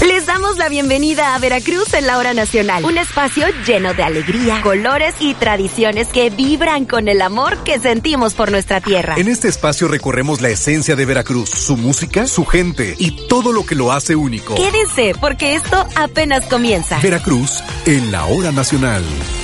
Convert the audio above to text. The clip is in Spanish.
Les damos la bienvenida a Veracruz en la Hora Nacional, un espacio lleno de alegría, colores y tradiciones que vibran con el amor que sentimos por nuestra tierra. En este espacio recorremos la esencia de Veracruz, su música, su gente y todo lo que lo hace único. Quédense, porque esto apenas comienza. Veracruz en la Hora Nacional.